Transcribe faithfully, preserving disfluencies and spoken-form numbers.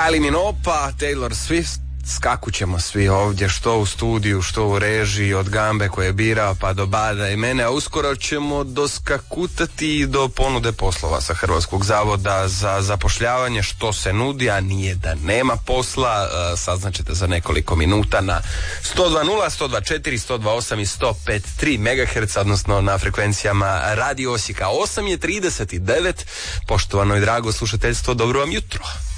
Kylie Minogue, Taylor Swift, skakućemo svi ovdje, što u studiju, što u režiji, od Gambe koje je birao pa do Bada i mene, a uskoro ćemo doskakutati do ponude poslova sa Hrvatskog zavoda za zapošljavanje, što se nudi, a nije da nema posla. Saznaćete za nekoliko minuta na sto dva nula, sto dva četiri, sto dva osam i sto pet tri megaherca, odnosno na frekvencijama Radio Osijeka. osam je trideset devet. Poštovano i drago slušateljstvo, dobro vam jutro.